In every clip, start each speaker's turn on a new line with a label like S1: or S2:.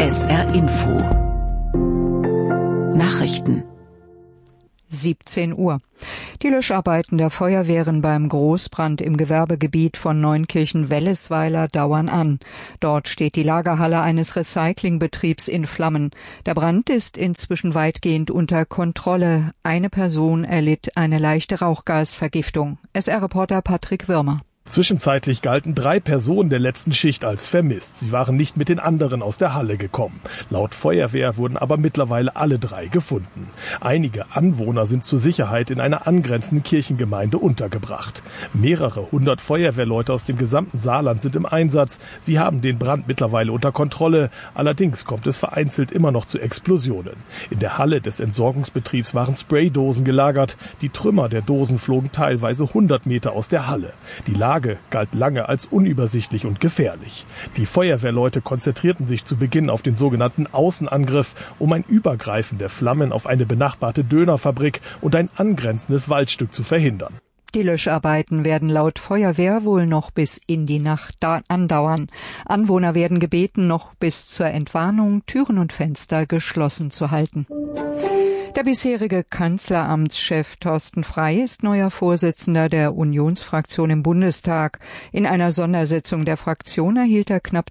S1: SR Info Nachrichten
S2: 17 Uhr. Die Löscharbeiten der Feuerwehren beim Großbrand im Gewerbegebiet von Neunkirchen-Wellesweiler dauern an. Dort steht die Lagerhalle eines Recyclingbetriebs in Flammen. Der Brand ist inzwischen weitgehend unter Kontrolle. Eine Person erlitt eine leichte Rauchgasvergiftung. SR-Reporter Patrick Wirmer.
S3: Zwischenzeitlich galten 3 Personen der letzten Schicht als vermisst. Sie waren nicht mit den anderen aus der Halle gekommen. Laut Feuerwehr wurden aber mittlerweile alle 3 gefunden. Einige Anwohner sind zur Sicherheit in einer angrenzenden Kirchengemeinde untergebracht. Mehrere hundert Feuerwehrleute aus dem gesamten Saarland sind im Einsatz. Sie haben den Brand mittlerweile unter Kontrolle. Allerdings kommt es vereinzelt immer noch zu Explosionen. In der Halle des Entsorgungsbetriebs waren Spraydosen gelagert. Die Trümmer der Dosen flogen teilweise 100 Meter aus der Halle. Die Lage galt lange als unübersichtlich und gefährlich. Die Feuerwehrleute konzentrierten sich zu Beginn auf den sogenannten Außenangriff, um ein Übergreifen der Flammen auf eine benachbarte Dönerfabrik und ein angrenzendes Waldstück zu verhindern.
S2: Die Löscharbeiten werden laut Feuerwehr wohl noch bis in die Nacht andauern. Anwohner werden gebeten, noch bis zur Entwarnung Türen und Fenster geschlossen zu halten. Der bisherige Kanzleramtschef Thorsten Frey ist neuer Vorsitzender der Unionsfraktion im Bundestag. In einer Sondersitzung der Fraktion erhielt er knapp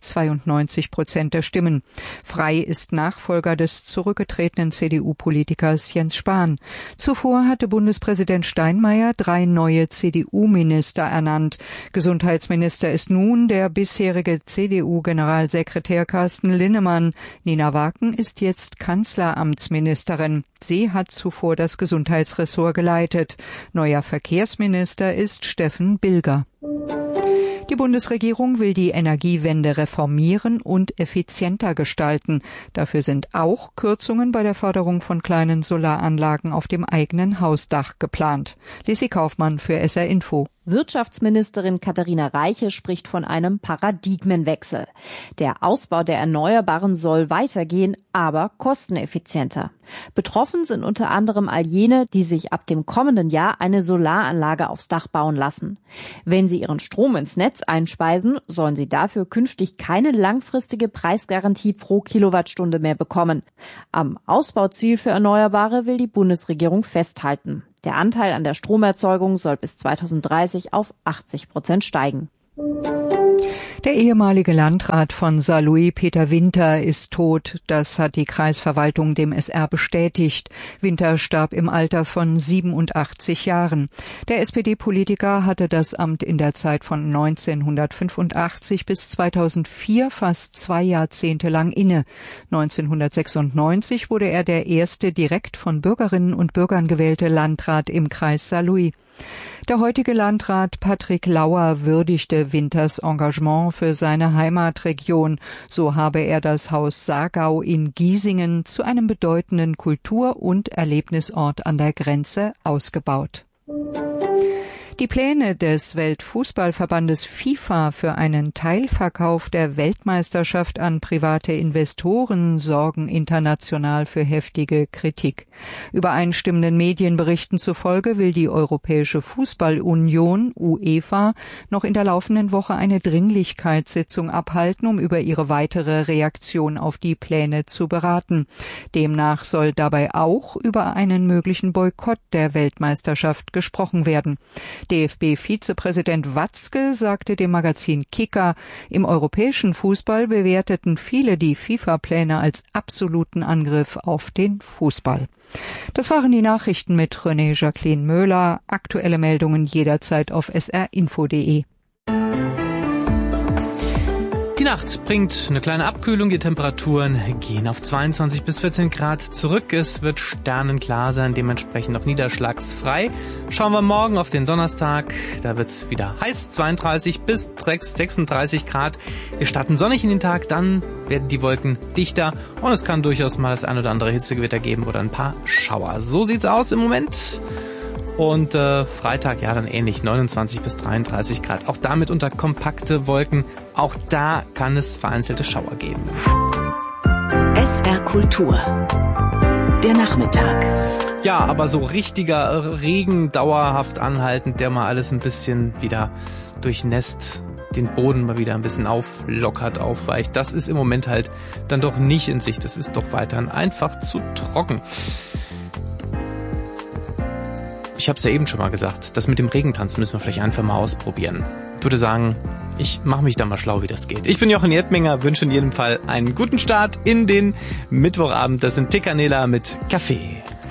S2: 92% der Stimmen. Frey ist Nachfolger des zurückgetretenen CDU-Politikers Jens Spahn. Zuvor hatte Bundespräsident Steinmeier 3 neue CDU-Minister ernannt. Gesundheitsminister ist nun der bisherige CDU-Generalsekretär Carsten Linnemann. Nina Waken ist jetzt Kanzleramtsministerin. Sie hat zuvor das Gesundheitsressort geleitet. Neuer Verkehrsminister ist Steffen Bilger. Die Bundesregierung will die Energiewende reformieren und effizienter gestalten. Dafür sind auch Kürzungen bei der Förderung von kleinen Solaranlagen auf dem eigenen Hausdach geplant. Lissi Kaufmann für SR Info.
S4: Wirtschaftsministerin Katharina Reiche spricht von einem Paradigmenwechsel. Der Ausbau der Erneuerbaren soll weitergehen, aber kosteneffizienter. Betroffen sind unter anderem all jene, die sich ab dem kommenden Jahr eine Solaranlage aufs Dach bauen lassen. Wenn sie ihren Strom ins Netz einspeisen, sollen sie dafür künftig keine langfristige Preisgarantie pro Kilowattstunde mehr bekommen. Am Ausbauziel für Erneuerbare will die Bundesregierung festhalten. Der Anteil an der Stromerzeugung soll bis 2030 auf 80% steigen.
S2: Der ehemalige Landrat von Saarlouis, Peter Winter, ist tot. Das hat die Kreisverwaltung dem SR bestätigt. Winter starb im Alter von 87 Jahren. Der SPD-Politiker hatte das Amt in der Zeit von 1985 bis 2004 fast 2 Jahrzehnte lang inne. 1996 wurde er der erste direkt von Bürgerinnen und Bürgern gewählte Landrat im Kreis Saarlouis. Der heutige Landrat Patrick Lauer würdigte Winters Engagement für seine Heimatregion. So habe er das Haus Saargau in Giesingen zu einem bedeutenden Kultur- und Erlebnisort an der Grenze ausgebaut. Die Pläne des Weltfußballverbandes FIFA für einen Teilverkauf der Weltmeisterschaft an private Investoren sorgen international für heftige Kritik. Übereinstimmenden Medienberichten zufolge will die Europäische Fußballunion UEFA noch in der laufenden Woche eine Dringlichkeitssitzung abhalten, um über ihre weitere Reaktion auf die Pläne zu beraten. Demnach soll dabei auch über einen möglichen Boykott der Weltmeisterschaft gesprochen werden. DFB-Vizepräsident Watzke sagte dem Magazin Kicker, im europäischen Fußball bewerteten viele die FIFA-Pläne als absoluten Angriff auf den Fußball. Das waren die Nachrichten mit René Jacqueline Möhler. Aktuelle Meldungen jederzeit auf srinfo.de.
S5: Die Nacht bringt eine kleine Abkühlung. Die Temperaturen gehen auf 22 bis 14 Grad zurück. Es wird sternenklar sein, dementsprechend auch niederschlagsfrei. Schauen wir morgen auf den Donnerstag. Da wird's wieder heiß, 32 bis 36 Grad. Wir starten sonnig in den Tag, dann werden die Wolken dichter und es kann durchaus mal das ein oder andere Hitzegewitter geben oder ein paar Schauer. So sieht's aus im Moment. Und Freitag, ja, dann ähnlich, 29 bis 33 Grad. Auch damit unter kompakte Wolken. Auch da kann es vereinzelte Schauer geben.
S1: SR Kultur. Der Nachmittag.
S5: Ja, aber so richtiger Regen, dauerhaft anhaltend, der mal alles ein bisschen wieder durchnässt. den Boden mal wieder ein bisschen auflockert, aufweicht. Das ist im Moment halt dann doch nicht in Sicht. Das ist doch weiterhin einfach zu trocken. Ich habe es ja eben schon mal gesagt, das mit dem Regentanz müssen wir vielleicht einfach mal ausprobieren. Ich würde sagen, ich mache mich da mal schlau, wie das geht. Ich bin Jochen Jedminger, wünsche in jedem Fall einen guten Start in den Mittwochabend. Das sind Tikkanela mit Kaffee.